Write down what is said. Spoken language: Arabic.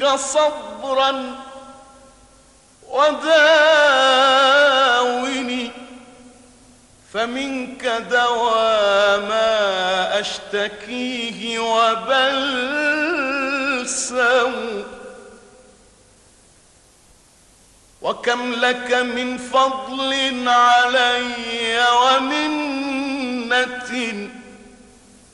منك صبرا وداوني، فمنك دوا ما أشتكيه وبلسم. وكم لك من فضل علي ومنة